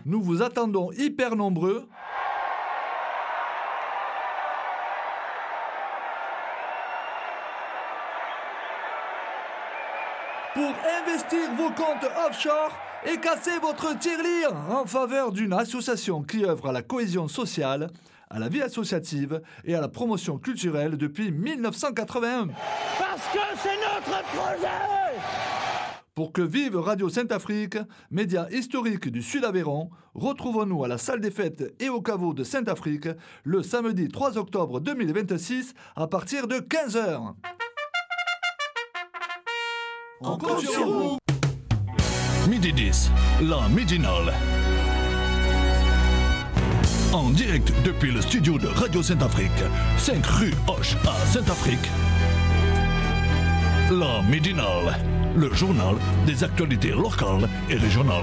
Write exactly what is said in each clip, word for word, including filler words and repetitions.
Nous vous attendons hyper nombreux. Pour investir vos comptes offshore et casser votre tirelire en faveur d'une association qui œuvre à la cohésion sociale, à la vie associative et à la promotion culturelle depuis mille neuf cent quatre-vingt-un. Parce que c'est notre projet! Pour que vive Radio Saint-Afrique, média historique du Sud-Aveyron, retrouvons-nous à la salle des fêtes et au caveau de Saint-Afrique le samedi trois octobre deux mille vingt-six à partir de quinze heures. On compte sur vous. Midi dix, la midinale. En direct depuis le studio de Radio Saint-Afrique, cinq rue Hoche à Saint-Afrique. La midinale, le journal des actualités locales et régionales.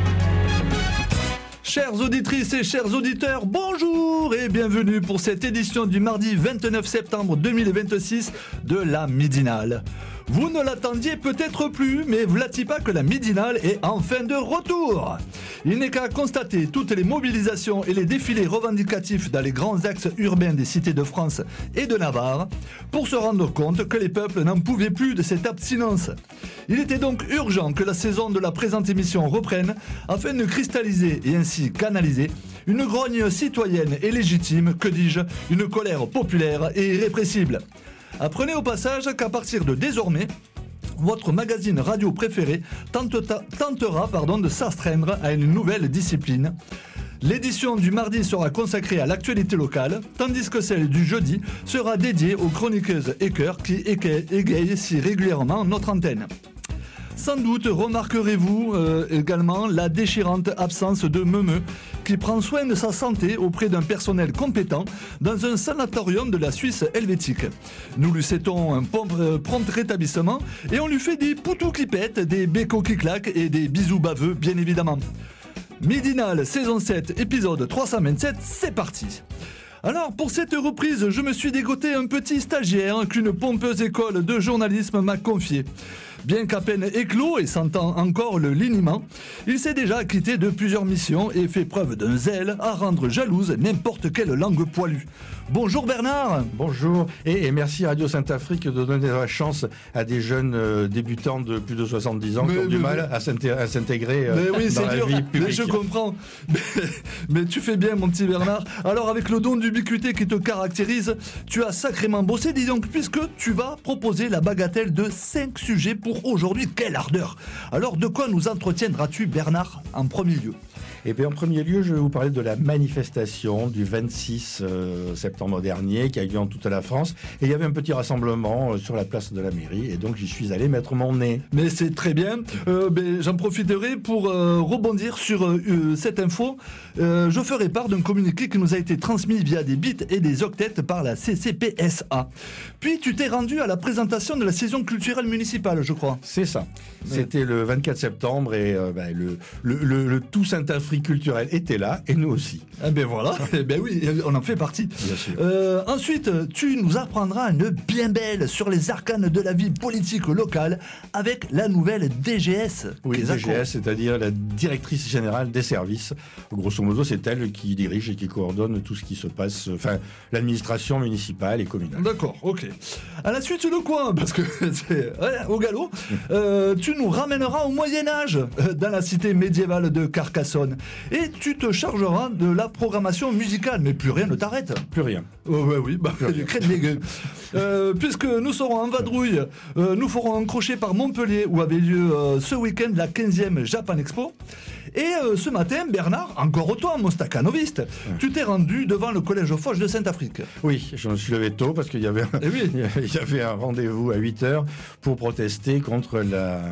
Chères auditrices et chers auditeurs, bonjour et bienvenue pour cette édition du mardi vingt-neuf septembre deux mille vingt-six de la midinale. Vous ne l'attendiez peut-être plus, mais vlati pas que la midinale est enfin de retour. Il n'est qu'à constater toutes les mobilisations et les défilés revendicatifs dans les grands axes urbains des cités de France et de Navarre pour se rendre compte que les peuples n'en pouvaient plus de cette abstinence. Il était donc urgent que la saison de la présente émission reprenne afin de cristalliser et ainsi canaliser une grogne citoyenne et légitime, que dis-je, une colère populaire et irrépressible. Apprenez au passage qu'à partir de désormais, votre magazine radio préféré tentera, tentera pardon, de s'astreindre à une nouvelle discipline. L'édition du mardi sera consacrée à l'actualité locale, tandis que celle du jeudi sera dédiée aux chroniqueuses et chœurs qui égayent si régulièrement notre antenne. Sans doute remarquerez-vous euh, également la déchirante absence de Meumeu, qui prend soin de sa santé auprès d'un personnel compétent dans un sanatorium de la Suisse helvétique. Nous lui souhaitons un prompt rétablissement et on lui fait des poutous qui pètent, des bécots qui claquent et des bisous baveux, bien évidemment. Midinale, saison sept, épisode trois cent vingt-sept, c'est parti. Alors, pour cette reprise, je me suis dégoté un petit stagiaire qu'une pompeuse école de journalisme m'a confié. Bien qu'à peine éclos et sentant encore le liniment, il s'est déjà acquitté de plusieurs missions et fait preuve d'un zèle à rendre jalouse n'importe quelle langue poilue. Bonjour Bernard. Bonjour et, et merci Radio Saint-Afrique de donner la chance à des jeunes euh, débutants de plus de soixante-dix ans mais, qui ont mais, du mais, mal à, s'inté- à s'intégrer euh, mais oui, dans la dur. vie publique. Mais je comprends. Mais, mais tu fais bien mon petit Bernard. Alors avec le don d'ubiquité qui te caractérise, tu as sacrément bossé, dis donc, puisque tu vas proposer la bagatelle de cinq sujets pour aujourd'hui. Quelle ardeur! Alors de quoi nous entretiendras-tu Bernard en premier lieu? Eh bien, en premier lieu, je vais vous parler de la manifestation du vingt-six euh, septembre dernier qui a eu lieu en toute la France. Et il y avait un petit rassemblement euh, sur la place de la mairie. Et donc, j'y suis allé mettre mon nez. Mais c'est très bien. Euh, ben, j'en profiterai pour euh, rebondir sur euh, cette info. Euh, je ferai part d'un communiqué qui nous a été transmis via des bits et des octets par la C C P S A. Puis, tu t'es rendu à la présentation de la saison culturelle municipale, je crois. C'est ça. Ouais. C'était le vingt-quatre septembre et euh, ben, le, le, le, le tout Saint-Afrique culturel était là et nous aussi. Ah ben voilà, eh ben oui, on en fait partie. Bien sûr. Euh, ensuite, tu nous apprendras une bien belle sur les arcanes de la vie politique locale avec la nouvelle D G S. Oui, D G S, c'est-à-dire la directrice générale des services. Grosso modo, c'est elle qui dirige et qui coordonne tout ce qui se passe, enfin, l'administration municipale et communale. D'accord, ok. À la suite de quoi? Parce que c'est ouais, au galop. Euh, tu nous ramèneras au Moyen-Âge, dans la cité médiévale de Carcassonne. Et tu te chargeras de la programmation musicale, mais plus rien ne t'arrête. Plus rien. Oh, ouais, oui, bah, crête les gueules. Euh, puisque nous serons en vadrouille, euh, nous ferons un crochet par Montpellier où avait lieu euh, ce week-end la quinzième Japan Expo. Et euh, ce matin, Bernard, encore toi, mon staccanoviste, ouais. tu t'es rendu devant le collège Foch de Saint-Afrique. Oui, je me suis levé tôt parce qu'il y avait un, eh oui. il y avait un rendez-vous à huit heures pour protester contre la...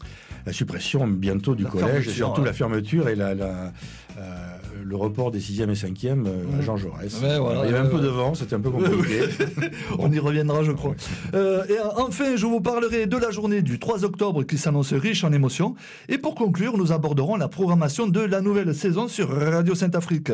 la suppression bientôt du la collège et surtout ouais. la fermeture et la, la, euh, le report des sixième et cinquième euh, à Jean Jaurès. Ouais, voilà, il y avait euh, un peu de vent, c'était un peu compliqué. On y reviendra, je crois. Euh, et enfin, je vous parlerai de la journée du trois octobre qui s'annonce riche en émotions. Et pour conclure, nous aborderons la programmation de la nouvelle saison sur Radio Saint-Afrique.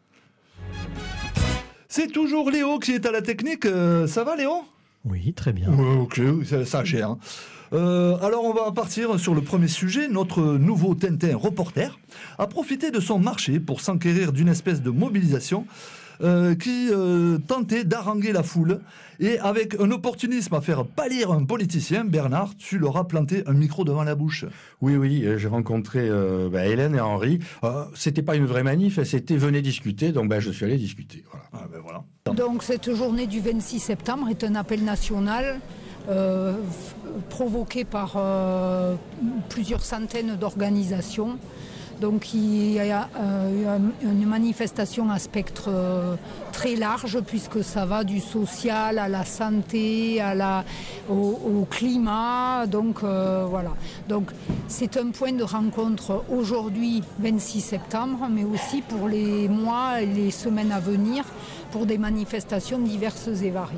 C'est toujours Léo qui est à la technique. Euh, ça va, Léo ? Oui, très bien. Ouais, ok, ça, ça gère. Euh, alors on va partir sur le premier sujet. Notre nouveau Tintin reporter a profité de son marché pour s'enquérir d'une espèce de mobilisation euh, qui euh, tentait d'haranguer la foule. Et avec un opportunisme à faire pâlir un politicien, Bernard, tu leur as planté un micro devant la bouche. Oui, oui, j'ai rencontré euh, bah, Hélène et Henri. Euh, c'était pas une vraie manif, c'était venez discuter, donc bah, je suis allé discuter. Voilà. Ah, ben voilà. Donc cette journée du vingt-six septembre est un appel national euh, provoqué par euh, plusieurs centaines d'organisations. Donc il y a euh, une manifestation à spectre euh, très large puisque ça va du social à la santé, à la, au, au climat. Donc euh, voilà. Donc c'est un point de rencontre aujourd'hui, vingt-six septembre, mais aussi pour les mois et les semaines à venir pour des manifestations diverses et variées.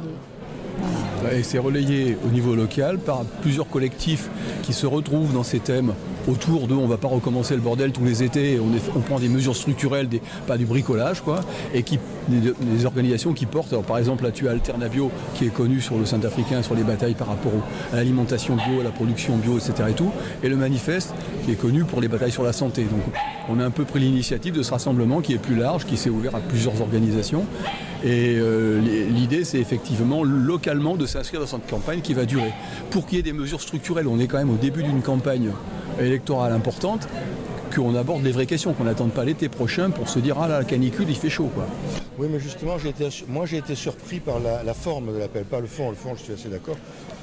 Et c'est relayé au niveau local par plusieurs collectifs qui se retrouvent dans ces thèmes autour de on ne va pas recommencer le bordel tous les étés, on, est, on prend des mesures structurelles, des, pas du bricolage, quoi, et qui, des, des organisations qui portent, alors, par exemple là tu as Alternabio qui est connu sur le Saint-Africain, sur les batailles par rapport au, à l'alimentation bio, à la production bio, et cetera et tout, et le Manifeste qui est connu pour les batailles sur la santé. Donc on a un peu pris l'initiative de ce rassemblement qui est plus large, qui s'est ouvert à plusieurs organisations. Et euh, l'idée, c'est effectivement localement de s'inscrire dans cette campagne qui va durer. Pour qu'il y ait des mesures structurelles, on est quand même au début d'une campagne électorale importante, qu'on aborde les vraies questions, qu'on n'attende pas l'été prochain pour se dire « Ah là, la canicule, il fait chaud. » quoi. Oui, mais justement, j'ai été, moi j'ai été surpris par la, la forme de l'appel, pas le fond. Le fond, je suis assez d'accord.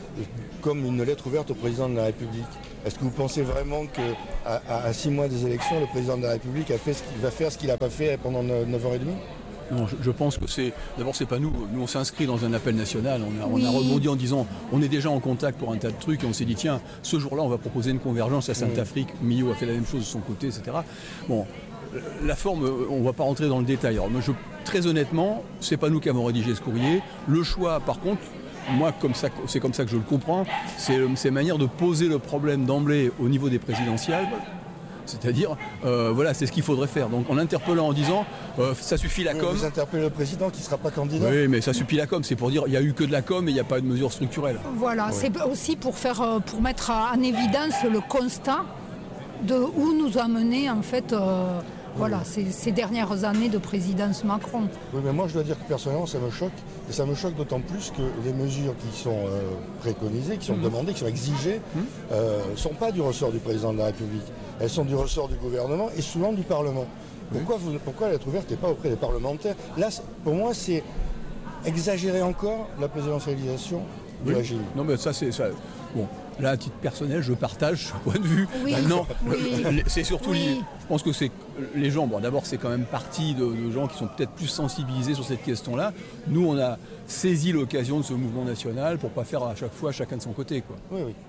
Comme une lettre ouverte au président de la République. Est-ce que vous pensez vraiment qu'à à, à six mois des élections, le président de la République a fait ce qu'il va faire ce qu'il n'a pas fait pendant neuf heures trente? Non, je, je pense que c'est... D'abord, c'est pas nous. Nous, on s'inscrit dans un appel national. On a, oui. on a rebondi en disant on est déjà en contact pour un tas de trucs et on s'est dit tiens, ce jour-là, on va proposer une convergence à Sainte-Afrique. Oui. Millau a fait la même chose de son côté, et cetera. Bon, la forme, on ne va pas rentrer dans le détail. Alors, moi, je, très honnêtement, c'est pas nous qui avons rédigé ce courrier. Le choix, par contre, moi, comme ça, c'est comme ça que je le comprends, c'est, c'est manière de poser le problème d'emblée au niveau des présidentielles. C'est-à-dire, euh, voilà, c'est ce qu'il faudrait faire. Donc en interpellant, en disant, euh, ça suffit la oui, com. Vous interpellez le président qui ne sera pas candidat. Oui, mais ça suffit la com. C'est pour dire, il n'y a eu que de la com et il n'y a pas de mesures structurelles. Voilà, oui. C'est aussi pour faire, pour mettre en évidence le constat de où nous a mené en fait. Euh, Voilà, oui. ces, ces dernières années de présidence Macron. Oui, mais moi je dois dire que personnellement ça me choque, et ça me choque d'autant plus que les mesures qui sont euh, préconisées, qui sont mmh. demandées, qui sont exigées, ne mmh. euh, sont pas du ressort du président de la République. Elles sont du ressort du gouvernement et souvent du Parlement. Mmh. Pourquoi, vous, pourquoi la lettre ouverte n'est pas auprès des parlementaires? Là, pour moi, c'est exagérer encore la présidentialisation du oui. régime. Non, mais ça, c'est ça. Bon. Là, à titre personnel, je partage ce point de vue. Oui, non, oui. c'est surtout oui. les, je pense que c'est les gens. Bon, d'abord, c'est quand même partie de, de gens qui sont peut-être plus sensibilisés sur cette question-là. Nous, on a saisi l'occasion de ce mouvement national pour pas faire à chaque fois chacun de son côté, quoi. Oui, oui.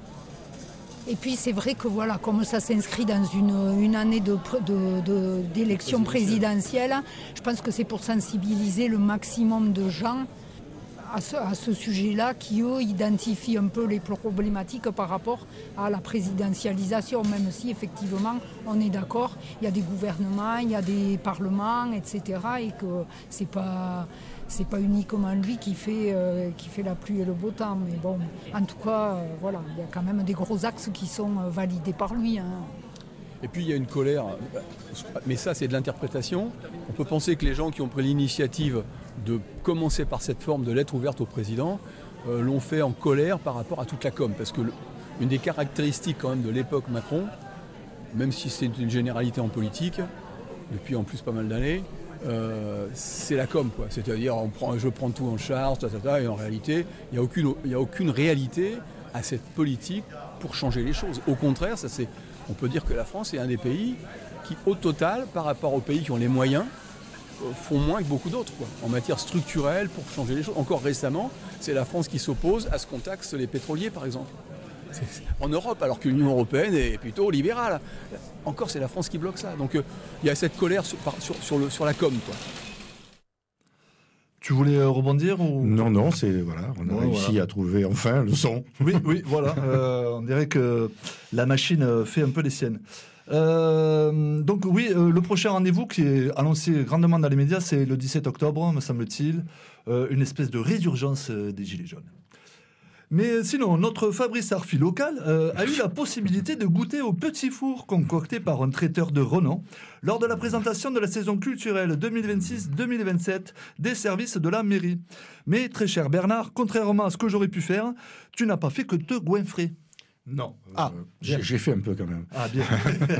Et puis c'est vrai que voilà, comme ça s'inscrit dans une, une année de, de, de, d'élection présidentielle, je pense que c'est pour sensibiliser le maximum de gens à ce, à ce sujet-là, qui eux identifient un peu les problématiques par rapport à la présidentialisation, même si effectivement on est d'accord, il y a des gouvernements, il y a des parlements, et cetera, et que c'est pas c'est pas uniquement lui qui fait euh, qui fait la pluie et le beau temps, mais bon, en tout cas, euh, voilà, il y a quand même des gros axes qui sont euh, validés par lui. Hein. Et puis il y a une colère, mais ça c'est de l'interprétation. On peut penser que les gens qui ont pris l'initiative de commencer par cette forme de lettre ouverte au président euh, l'ont fait en colère par rapport à toute la com. Parce que le, une des caractéristiques quand même de l'époque Macron, même si c'est une généralité en politique, depuis en plus pas mal d'années, euh, c'est la com, quoi. C'est-à-dire on prend, je prends tout en charge, ta, ta, ta, et en réalité, il n'y a aucune, il n'y a aucune réalité à cette politique pour changer les choses. Au contraire, ça c'est... On peut dire que la France est un des pays qui, au total, par rapport aux pays qui ont les moyens, font moins que beaucoup d'autres, quoi, en matière structurelle pour changer les choses. Encore récemment, c'est la France qui s'oppose à ce qu'on taxe les pétroliers, par exemple. C'est, c'est, en Europe, alors que l'Union européenne est plutôt libérale. Encore, c'est la France qui bloque ça. Donc, il euh, y a cette colère sur, sur, sur, le, sur la com, quoi. Tu voulais euh, rebondir ou... Non, non, c'est voilà, on a bon, réussi voilà. à trouver enfin le son. Oui, oui, voilà. Euh, on dirait que la machine fait un peu les siennes. Euh, donc oui, euh, le prochain rendez-vous qui est annoncé grandement dans les médias, c'est le dix-sept octobre, me semble-t-il, euh, une espèce de résurgence des Gilets jaunes. Mais sinon, notre Fabrice Arfi local euh, a eu la possibilité de goûter au petit four concocté par un traiteur de renom lors de la présentation de la saison culturelle deux mille vingt-six deux mille vingt-sept des services de la mairie. Mais très cher Bernard, contrairement à ce que j'aurais pu faire, tu n'as pas fait que te goinfrer. Non, ah, euh, j'ai, j'ai fait un peu quand même. Ah bien.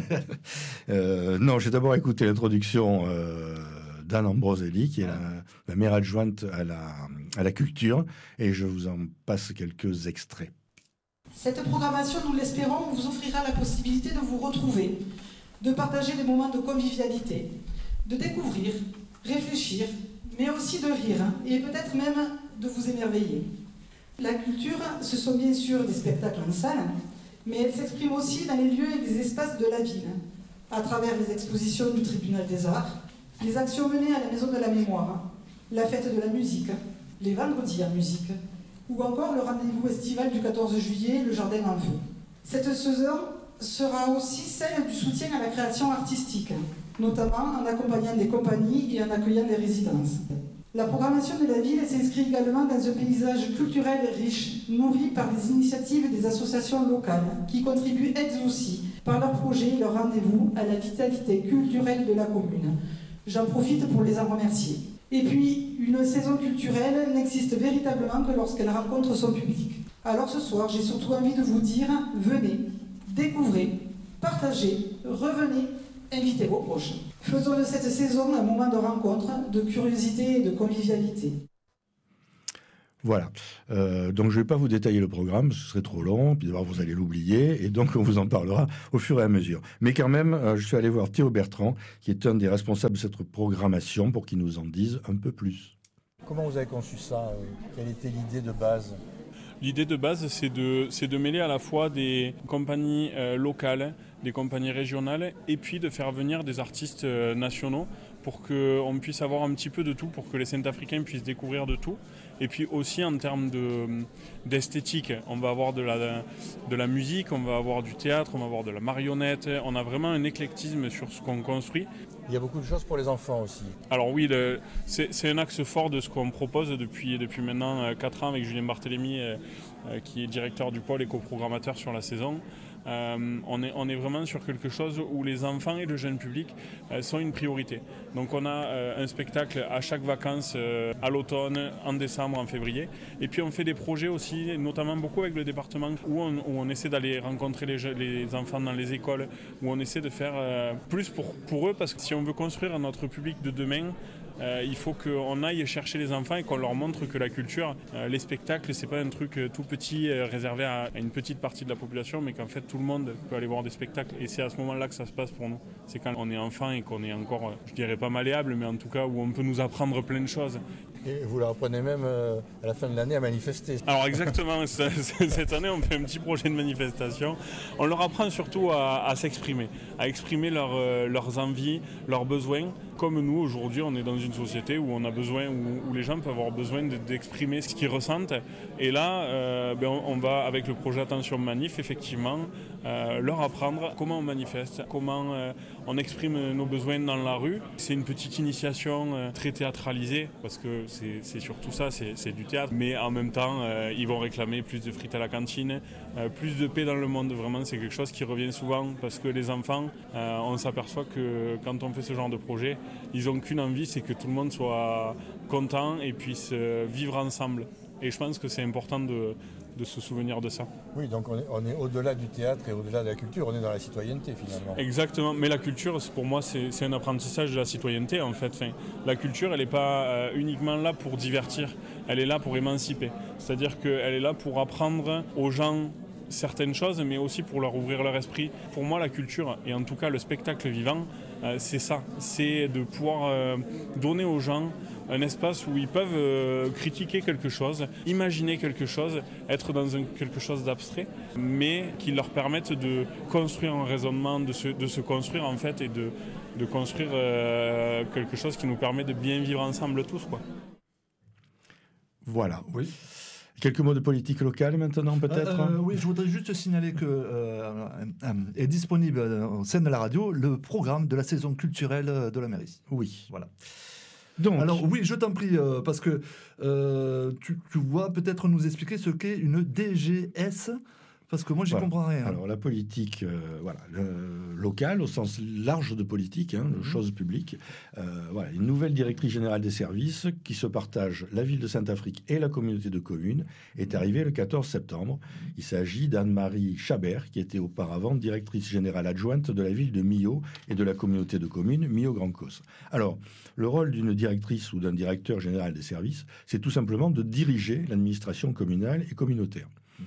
euh, non, j'ai d'abord écouté l'introduction euh, d'Anne Ambroselli, qui est la, la maire adjointe à la, à la culture, et je vous en passe quelques extraits. Cette programmation, nous l'espérons, vous offrira la possibilité de vous retrouver, de partager des moments de convivialité, de découvrir, réfléchir, mais aussi de rire, et peut-être même de vous émerveiller. La culture, ce sont bien sûr des spectacles en salle, mais elle s'exprime aussi dans les lieux et les espaces de la ville, à travers les expositions du Tribunal des Arts, les actions menées à la Maison de la Mémoire, la fête de la musique, les vendredis en musique, ou encore le rendez-vous estival du quatorze juillet, le Jardin en Feu. Cette saison sera aussi celle du soutien à la création artistique, notamment en accompagnant des compagnies et en accueillant des résidences. La programmation de la ville s'inscrit également dans un paysage culturel riche, nourri par les initiatives des associations locales, qui contribuent elles aussi, par leurs projets et leurs rendez-vous, à la vitalité culturelle de la commune. J'en profite pour les en remercier. Et puis, une saison culturelle n'existe véritablement que lorsqu'elle rencontre son public. Alors ce soir, j'ai surtout envie de vous dire, venez, découvrez, partagez, revenez, invitez vos proches. Faisons de cette saison un moment de rencontre, de curiosité et de convivialité. Voilà. Euh, donc, je ne vais pas vous détailler le programme, ce serait trop long, puis d'abord, vous allez l'oublier, et donc, on vous en parlera au fur et à mesure. Mais quand même, euh, je suis allé voir Théo Bertrand, qui est un des responsables de cette programmation, pour qu'il nous en dise un peu plus. Comment vous avez conçu ça ? Quelle était l'idée de base ? L'idée de base, c'est de, c'est de mêler à la fois des compagnies euh, locales, des compagnies régionales, et puis de faire venir des artistes euh, nationaux pour qu'on puisse avoir un petit peu de tout, pour que les Saint-Africains puissent découvrir de tout. Et puis aussi en termes de, d'esthétique, on va avoir de la, de la musique, on va avoir du théâtre, on va avoir de la marionnette. On a vraiment un éclectisme sur ce qu'on construit. Il y a beaucoup de choses pour les enfants aussi. Alors oui, le, c'est, c'est un axe fort de ce qu'on propose depuis, depuis maintenant quatre ans avec Julien Barthélémy, euh, euh, qui est directeur du pôle et coprogrammateur sur la saison. Euh, on, est, on est vraiment sur quelque chose où les enfants et le jeune public euh, sont une priorité. Donc on a euh, un spectacle à chaque vacances, euh, à l'automne, en décembre, en février. Et puis on fait des projets aussi, notamment beaucoup avec le département, où on, où on essaie d'aller rencontrer les, jeux, les enfants dans les écoles, où on essaie de faire euh, plus pour, pour eux, parce que si on veut construire notre public de demain, Euh, il faut qu'on aille chercher les enfants et qu'on leur montre que la culture, euh, les spectacles, c'est pas un truc euh, tout petit euh, réservé à, à une petite partie de la population, mais qu'en fait tout le monde peut aller voir des spectacles. Et c'est à ce moment-là que ça se passe pour nous. C'est quand on est enfant et qu'on est encore, euh, je dirais pas malléable, mais en tout cas où on peut nous apprendre plein de choses. Et vous leur apprenez même euh, à la fin de l'année à manifester. Alors exactement, cette année on fait un petit projet de manifestation. On leur apprend surtout à, à s'exprimer, à exprimer leur, euh, leurs envies, leurs besoins. Comme nous aujourd'hui, on est dans une société où on a besoin, où, où les gens peuvent avoir besoin de, d'exprimer ce qu'ils ressentent. Et là, euh, ben on, on va avec le projet Attention Manif, effectivement, euh, leur apprendre comment on manifeste, comment euh, on exprime nos besoins dans la rue. C'est une petite initiation euh, très théâtralisée, parce que c'est, c'est surtout ça, c'est, c'est du théâtre. Mais en même temps, euh, ils vont réclamer plus de frites à la cantine, euh, plus de paix dans le monde. Vraiment, c'est quelque chose qui revient souvent, parce que les enfants, euh, on s'aperçoit que quand on fait ce genre de projet, ils n'ont qu'une envie, c'est que tout le monde soit content et puisse vivre ensemble. Et je pense que c'est important de, de se souvenir de ça. Oui, donc on est, on est au-delà du théâtre et au-delà de la culture, on est dans la citoyenneté finalement. Exactement, mais la culture, pour moi, c'est, c'est un apprentissage de la citoyenneté en fait. Enfin, la culture, elle n'est pas euh, uniquement là pour divertir, elle est là pour émanciper. C'est-à-dire qu'elle est là pour apprendre aux gens certaines choses, mais aussi pour leur ouvrir leur esprit. Pour moi, la culture, et en tout cas le spectacle vivant, euh, c'est ça. C'est de pouvoir euh, donner aux gens un espace où ils peuvent euh, critiquer quelque chose, imaginer quelque chose, être dans un, quelque chose d'abstrait, mais qui leur permette de construire un raisonnement, de se, de se construire en fait, et de, de construire euh, quelque chose qui nous permet de bien vivre ensemble tous, quoi. Voilà, oui. Quelques mots de politique locale maintenant, peut-être euh, euh, Oui, je voudrais juste signaler que euh, euh, est disponible au sein de la radio le programme de la saison culturelle de la mairie. Oui. Voilà. Donc, alors oui, je t'en prie, euh, parce que euh, tu, tu vois peut-être nous expliquer ce qu'est une D G S, parce que moi, j'y voilà. comprends rien. Alors, la politique euh, voilà, le, locale, au sens large de politique, hein, mm-hmm. chose publique. Euh, voilà, une nouvelle directrice générale des services qui se partage la ville de Saint-Affrique et la communauté de communes est arrivée le quatorze septembre. Il s'agit d'Anne-Marie Chabert, qui était auparavant directrice générale adjointe de la ville de Millau et de la communauté de communes Millau-Grand-Causse. Alors, le rôle d'une directrice ou d'un directeur général des services, c'est tout simplement de diriger l'administration communale et communautaire. Mm-hmm.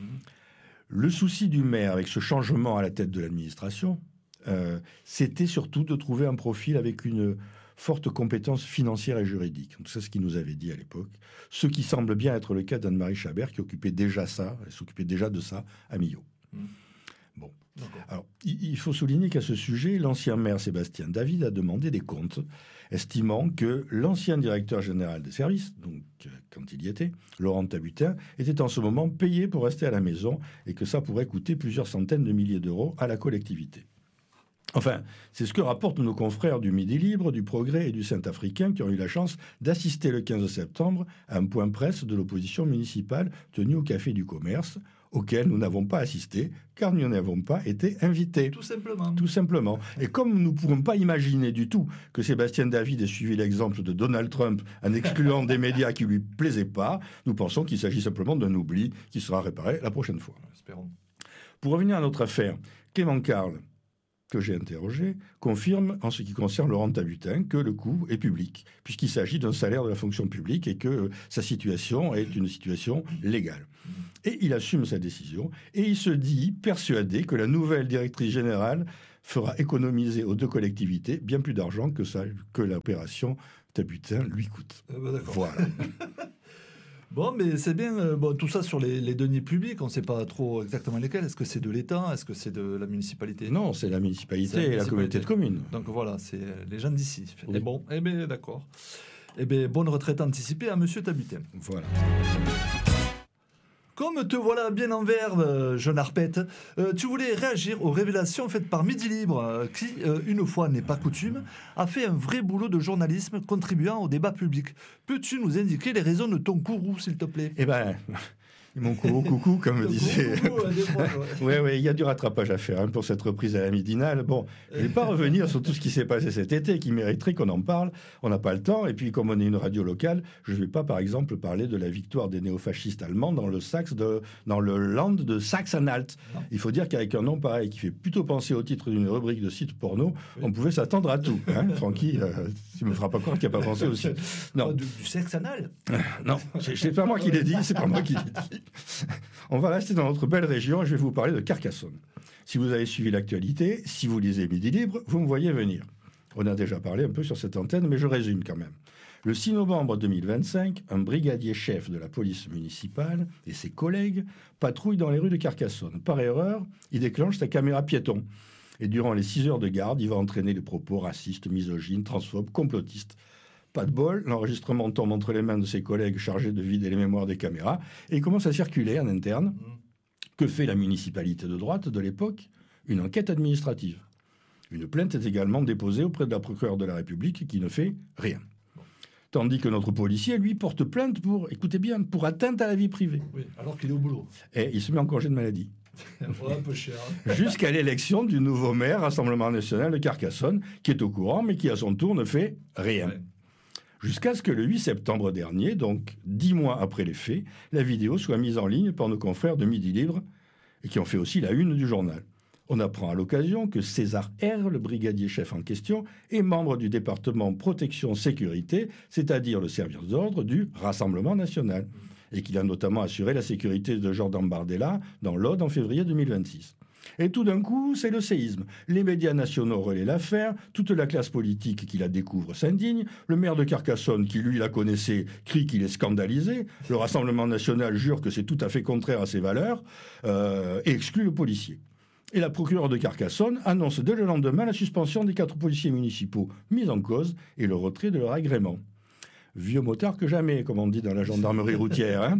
Le souci du maire avec ce changement à la tête de l'administration, euh, c'était surtout de trouver un profil avec une forte compétence financière et juridique. C'est ce qu'il nous avait dit à l'époque. Ce qui semble bien être le cas d'Anne-Marie Chabert, qui occupait déjà ça, elle s'occupait déjà de ça à Millau. Mmh. Bon. Alors, il faut souligner qu'à ce sujet, l'ancien maire Sébastien David a demandé des comptes, estimant que l'ancien directeur général des services, donc quand il y était, Laurent Tabutin, était en ce moment payé pour rester à la maison et que ça pourrait coûter plusieurs centaines de milliers d'euros à la collectivité. Enfin, c'est ce que rapportent nos confrères du Midi Libre, du Progrès et du Saint-Africain qui ont eu la chance d'assister le quinze septembre à un point presse de l'opposition municipale tenu au Café du Commerce, auquel nous n'avons pas assisté, car nous n'avons pas été invités. Tout simplement. Tout simplement. Et comme nous ne pourrons pas imaginer du tout que Sébastien David ait suivi l'exemple de Donald Trump en excluant des médias qui ne lui plaisaient pas, nous pensons qu'il s'agit simplement d'un oubli qui sera réparé la prochaine fois. Espérons. Pour revenir à notre affaire, Clément Carle, que j'ai interrogé, confirme en ce qui concerne Laurent Tabutin que le coût est public, puisqu'il s'agit d'un salaire de la fonction publique et que euh, sa situation est une situation légale. Et il assume sa décision et il se dit persuadé que la nouvelle directrice générale fera économiser aux deux collectivités bien plus d'argent que, ça, que l'opération Tabutin lui coûte. Euh, bah d'accord. Voilà. Bon, mais c'est bien, euh, bon, tout ça sur les, les deniers publics, on ne sait pas trop exactement lesquels. Est-ce que c'est de l'État? Est-ce que c'est de la municipalité? Non, c'est la municipalité c'est la et la communauté de communes. Donc voilà, c'est les gens d'ici. Oui. Et bon, eh bien d'accord. Eh bien, bonne retraite anticipée à Monsieur Tabutin. Voilà. Comme te voilà bien en verve, euh, jeune arpette, euh, tu voulais réagir aux révélations faites par Midi Libre, euh, qui, euh, une fois n'est pas coutume, a fait un vrai boulot de journalisme contribuant au débat public. Peux-tu nous indiquer les raisons de ton courroux, s'il te plaît? Eh ben, mon courroux coucou, comme me disait. Oui, oui, il y a du rattrapage à faire hein, pour cette reprise à la midinale. Bon, je ne vais pas revenir sur tout ce qui s'est passé cet été, qui mériterait qu'on en parle. On n'a pas le temps. Et puis, comme on est une radio locale, je ne vais pas, par exemple, parler de la victoire des néofascistes allemands dans le, Saxe de, dans le Land de Saxe-Anhalt. Il faut dire qu'avec un nom pareil, qui fait plutôt penser au titre d'une rubrique de site porno, oui. On pouvait s'attendre à tout. Hein, Francky, euh, tu ne me feras pas croire qu'il n'y a pas pensé aussi. Non. Du, du sexe anal Non, c'est pas moi qui l'ai dit, c'est pas moi qui l'ai dit. On va rester dans notre belle région et je vais vous parler de Carcassonne. Si vous avez suivi l'actualité, si vous lisez Midi Libre, vous me voyez venir. On a déjà parlé un peu sur cette antenne, mais je résume quand même. Le six novembre deux mille vingt-cinq, un brigadier chef de la police municipale et ses collègues patrouillent dans les rues de Carcassonne. Par erreur, il déclenche sa caméra piéton. Et durant les six heures de garde, il va entraîner des propos racistes, misogynes, transphobes, complotistes. Pas de bol, l'enregistrement tombe entre les mains de ses collègues chargés de vider les mémoires des caméras et il commence à circuler en interne. Que fait la municipalité de droite de l'époque? Une enquête administrative. Une plainte est également déposée auprès de la procureure de la République qui ne fait rien. Tandis que notre policier, lui, porte plainte pour, écoutez bien, pour atteinte à la vie privée. Oui, alors qu'il est au boulot. Et il se met en congé de maladie. Ouais, un peu cher. Jusqu'à l'élection du nouveau maire Rassemblement National de Carcassonne, qui est au courant, mais qui à son tour ne fait rien. Ouais. Jusqu'à ce que le huit septembre dernier, donc dix mois après les faits, la vidéo soit mise en ligne par nos confrères de Midi Libre, et qui ont fait aussi la une du journal. On apprend à l'occasion que César R, le brigadier chef en question, est membre du département protection-sécurité, c'est-à-dire le service d'ordre du Rassemblement National, et qu'il a notamment assuré la sécurité de Jordan Bardella dans l'Aude en février deux mille vingt-six. Et tout d'un coup, c'est le séisme. Les médias nationaux relaient l'affaire, toute la classe politique qui la découvre s'indigne, le maire de Carcassonne, qui lui la connaissait, crie qu'il est scandalisé, le Rassemblement National jure que c'est tout à fait contraire à ses valeurs, euh, et exclut le policier. Et la procureure de Carcassonne annonce dès le lendemain la suspension des quatre policiers municipaux mis en cause et le retrait de leur agrément. Vieux motard que jamais, comme on dit dans la gendarmerie routière, hein.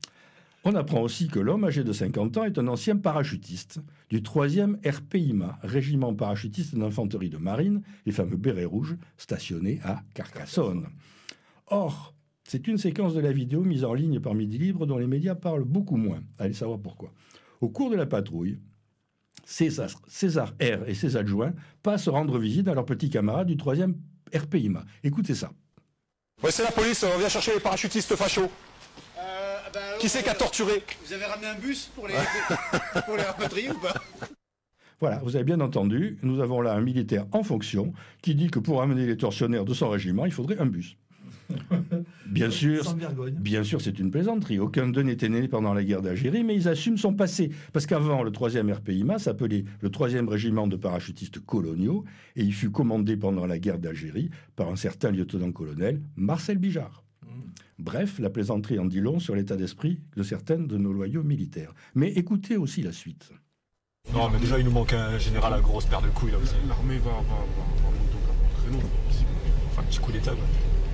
On apprend aussi que l'homme âgé de cinquante ans est un ancien parachutiste du troisième R P I M A, régiment parachutiste d'infanterie de marine, les fameux bérets rouges, stationnés à Carcassonne. Or, c'est une séquence de la vidéo mise en ligne par Midi Libre dont les médias parlent beaucoup moins. Allez savoir pourquoi. Au cours de la patrouille, César, César R et ses adjoints passent rendre visite à leurs petits camarades du troisième R P I M A. Écoutez ça. Ouais, c'est la police, on vient chercher les parachutistes fachos. Euh, bah alors, Qui c'est qui a torturé? Vous avez ramené un bus pour les, pour les rapatrier ou pas? Voilà, vous avez bien entendu, nous avons là un militaire en fonction qui dit que pour amener les tortionnaires de son régiment, il faudrait un bus. Bien sûr, Sans vergogne. bien sûr, c'est une plaisanterie. Aucun d'eux n'était né pendant la guerre d'Algérie, mais ils assument son passé. Parce qu'avant, le troisième R P I M A s'appelait le troisième régiment de parachutistes coloniaux, et il fut commandé pendant la guerre d'Algérie par un certain lieutenant-colonel Marcel Bijard. Mmh. Bref, la plaisanterie en dit long sur l'état d'esprit de certaines de nos loyaux militaires. Mais écoutez aussi la suite. Non, mais déjà, il nous manque un général à grosse paire de couilles, là aussi. L'armée va, va, va, va monter au cap très long. Enfin, un petit coup d'état, quoi.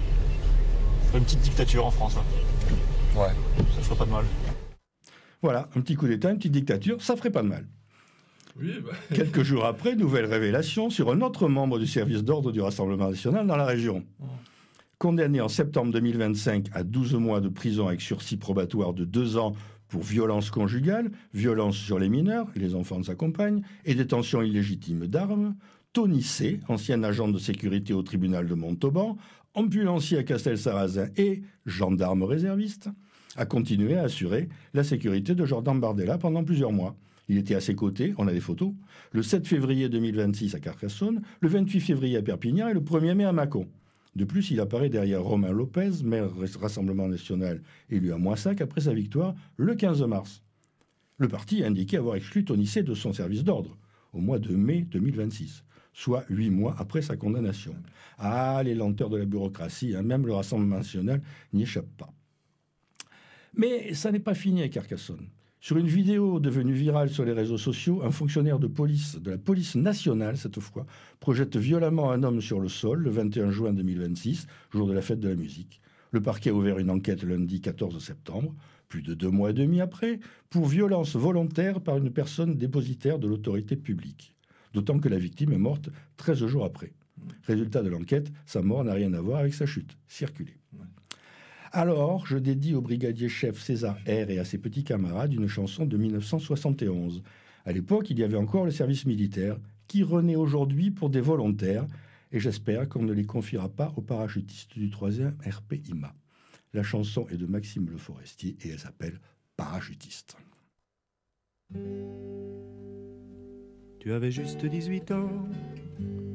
Une petite dictature en France, là. Ouais, ça ferait pas de mal. Voilà, un petit coup d'état, une petite dictature, ça ferait pas de mal. Oui, bah... Quelques jours après, nouvelle révélation sur un autre membre du service d'ordre du Rassemblement national dans la région. Oh. Condamné en septembre deux mille vingt-cinq à douze mois de prison avec sursis probatoire de deux ans pour violence conjugale, violence sur les mineurs, les enfants de sa compagne, et détention illégitime d'armes, Tony C., ancien agent de sécurité au tribunal de Montauban, ambulancier à Castel-Sarrazin et gendarme réserviste, a continué à assurer la sécurité de Jordan Bardella pendant plusieurs mois. Il était à ses côtés, on a des photos, le sept février deux mille vingt-six à Carcassonne, le vingt-huit février à Perpignan et le premier mai à Mâcon. De plus, il apparaît derrière Romain Lopez, maire Rassemblement national élu à Moissac après sa victoire le quinze mars. Le parti a indiqué avoir exclu Tony C. de son service d'ordre au mois de mai deux mille vingt-six. Soit huit mois après sa condamnation. Ah, les lenteurs de la bureaucratie, hein, même le Rassemblement national n'y échappe pas. Mais ça n'est pas fini à Carcassonne. Sur une vidéo devenue virale sur les réseaux sociaux, un fonctionnaire de police, de la police nationale cette fois, projette violemment un homme sur le sol le vingt et un juin deux mille vingt-six, jour de la fête de la musique. Le parquet a ouvert une enquête lundi quatorze septembre, plus de deux mois et demi après, pour violence volontaire par une personne dépositaire de l'autorité publique. D'autant que la victime est morte treize jours après. Résultat de l'enquête, sa mort n'a rien à voir avec sa chute. Circulez. Alors, je dédie au brigadier chef César R et à ses petits camarades une chanson de mille neuf cent soixante et onze. À l'époque, il y avait encore le service militaire, qui renaît aujourd'hui pour des volontaires, et j'espère qu'on ne les confiera pas aux parachutistes du troisième R P I M A. La chanson est de Maxime Le Forestier et elle s'appelle « Parachutiste ». Tu avais juste dix-huit ans,